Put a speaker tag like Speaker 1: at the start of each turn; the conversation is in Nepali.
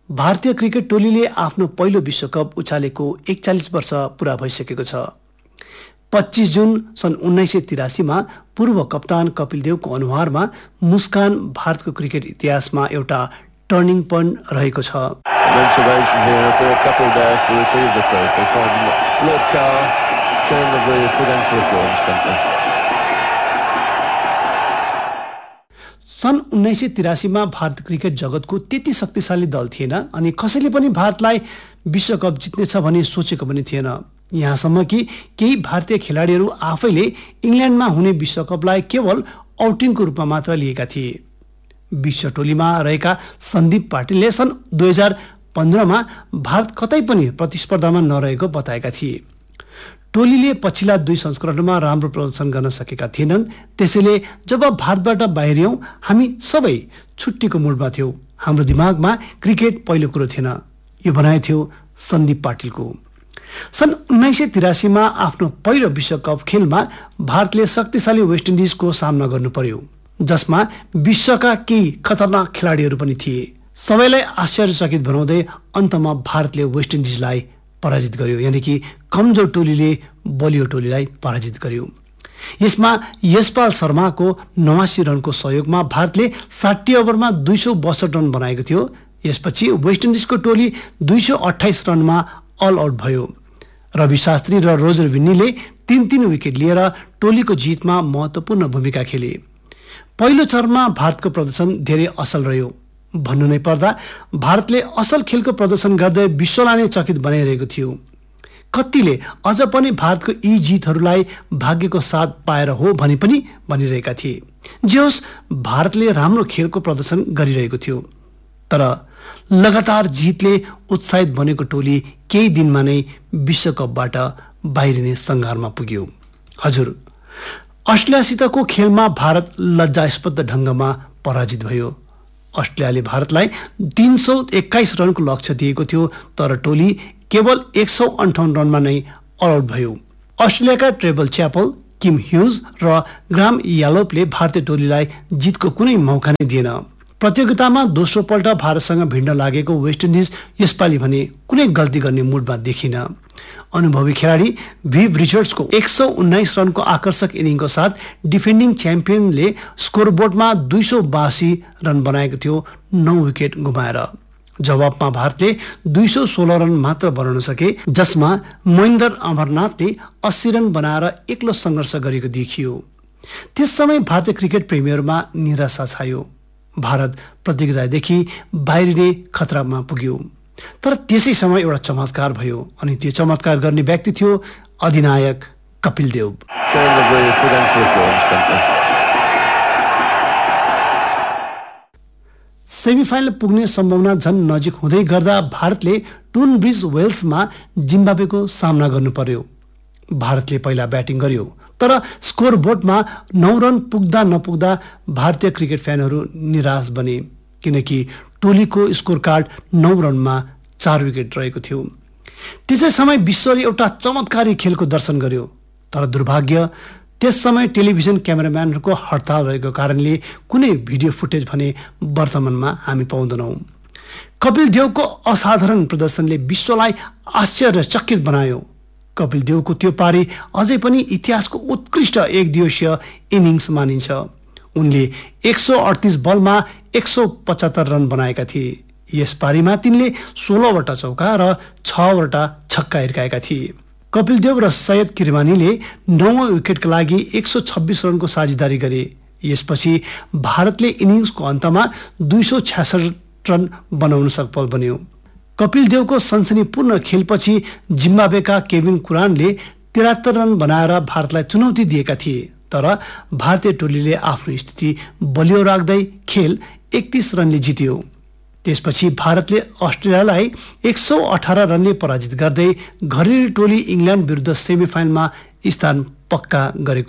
Speaker 1: भारतीय क्रिकेट टोलीले आफ्नो पहिलो विश्वकप उछालेको 41 वर्ष पूरा भइसकेको छ। 25 जुन सन् 1983 मा पूर्व कप्तान कपिल देवको अनुहारमा मुस्कान भारतको क्रिकेट इतिहासमा एउटा टर्निङ पोइन्ट रहेको छ। सन् 1983 मा भारत क्रिकेट जगतको त्यति शक्तिशाली दल थिएन अनि कसैले पनि भारतलाई विश्वकप जित्नेछ भनी सोचेको पनि थिएन। यहाँसम्म कि केही भारतीय खेलाडीहरू आफैले इङ्ल्यान्डमा हुने विश्वकपलाई केवल आउटिङको रूपमा मात्र लिएका थिए। विश्व टोलीमा रहेका सन्दीप पाटिलले सन् 2015 मा भारत कतै पनि प्रतिस्पर्धामा नरहेको बताएका थिए। टोलीले पछिल्ला 2 संस्करणमा राम्रो प्रदर्शन गर्न सकेका थिएनन्। त्यसैले जब भारतबाट बाहिरियौं हामी सबै छुट्टीको मुडमा थियौं। हाम्रो दिमागमा क्रिकेट पहिलो कुरो थिएन। यो भनाइ थियो सन्दीप पाटिलको। सन् 1983 मा आफ्नो पहिलो विश्वकप खेलमा भारतले शक्तिशाली वेस्ट इन्डिजको सामना गर्नु पर्यो, जसमा विश्वका केही खतरनाक खेलाडीहरू पनि थिए। सबैलाई आश्चर्यचकित बनाउँदै अन्तमा भारतले वेस्ट इन्डिजलाई पराजित गर्यो, यानी कि कमजोर टोलीले बलियो टोलीलाई पराजित गर्यो। यसमा यशपाल शर्माको 89 रनको सहयोगमा भारतले 60 ओभरमा 262 रन बनाएको थियो। यसपछि वेस्ट इन्डिजको टोली 228 रनमा अल आउट भयो। रवि शास्त्री र रोजर विन्नीले 3-3 विकेट लिएर टोलीको जितमा महत्त्वपूर्ण भूमिका खेले। पहिलो चरणमा भारतको प्रदर्शन धेरै असल रह्यो। भन्नु नै पर्दा भारतले असल खेलको प्रदर्शन गर्दै विश्वलाई नै चकित बनाइरहेको थियो। कतिले अझ पनि भारतको यी जितहरूलाई भाग्यको साथ पाएर हो भनी पनि भनिरहेका थिए। जे होस्, भारतले राम्रो खेलको प्रदर्शन गरिरहेको थियो, तर लगातार जितले उत्साहित बनेको टोली केही दिनमा नै विश्वकपबाट बाहिरिने सङ्घारमा पुग्यो। हजुर, अस्ट्रेलियासितको खेलमा भारत लज्जास्पद ढङ्गमा पराजित भयो। अस्ट्रेलियाले भारतलाई 321 रनको लक्ष्य दिएको थियो, तर टोली केवल 158 रनमा नै अल आउट भयो। अस्ट्रेलियाका ट्रेभल च्यापल, किम ह्युज र ग्राम यालोपले भारतीय टोलीलाई जितको कुनै मौका नै दिएन। प्रतियोगितामा दोस्रो पल्ट भारतसँग भिड्न लागेको वेस्ट इन्डिज यसपालि भने कुनै गल्ती गर्ने मुडमा देखिन। अनुभवी खेलाडी भिभ रिचर्ड्सको 119 रनको आकर्षक इनिङको साथ डिफेन्डिङ च्याम्पियनले स्कोरबोर्डमा 282 रन बनाएको थियो, 9 विकेट गुमाएर। जवाबमा भारतले 216 रन मात्र बनाउन सके, जसमा महेन्द्र अमरनाथले 80 रन बनाएर एक्लो सङ्घर्ष गरेको देखियो। त्यस समय भारतीय क्रिकेट प्रेमीहरूमा निराशा छायो। भारत प्रतियोगितादेखि बाहिरिने खतरामा पुग्यो। तर त्यसै समय एउटा चमत्कार भयो, अनि त्यो चमत्कार गर्ने व्यक्ति थियो अधिनायक कपिल देव। सेमिफाइनल पुग्ने सम्भावना झन् नजिक हुँदै गर्दा भारतले टुन ब्रिज वेल्समा जिम्बाब्वेको सामना गर्नु पर्यो। भारतले पहिला ब्याटिङ गर्यो, तर स्कोरबोर्डमा 9 रन पुग्दा नपुग्दा भारतीय क्रिकेट फ्यानहरू निराश बने, किनकि टोलीको स्कोर कार्ड 9 रनमा 4 विकेट रहेको थियो। त्यसै समय विश्वले एउटा चमत्कारी खेलको दर्शन गर्यो, तर दुर्भाग्य त्यस समय टेलिभिजन क्यामेराम्यानहरूको हडताल रहेको कारणले कुनै भिडियो फुटेज भने वर्तमानमा हामी पाउँदैनौँ। कपिल देवको असाधारण प्रदर्शनले विश्वलाई आश्चर्यचकित बनायो। कपिल देवको त्यो पारी अझै पनि इतिहासको उत्कृष्ट एक दिवसीय इनिङ्स मानिन्छ। उनले 138 बलमा 175 रन बनाएका थिए। यस पारीमा तिनले 16 वटा चौका र 6 वटा छक्का हिर्काएका थिए। कपिल देव र सैयद किरमानीले 9 विकेटका लागि 126 रनको साझेदारी गरे। यसपछि भारतले इनिङ्सको अन्तमा 266 रन बनाउन सफल बन्यो। कपिल देवको सनसनीपूर्ण खेलपछि जिम्बाब्वेका केविन कुरानले 73 रन बनाएर भारतलाई चुनौती दिएका थिए, तर भारतीय टोलीले आफ्नो स्थिति बलियो राख्दै खेल 31 रनले जित्यो। त्यसपछि भारतले अस्ट्रेलियालाई 118 रनले पराजित गर्दै घरेलु टोली इङ्ल्यान्ड विरुद्ध सेमिफाइनलमा स्थान पक्का गरेको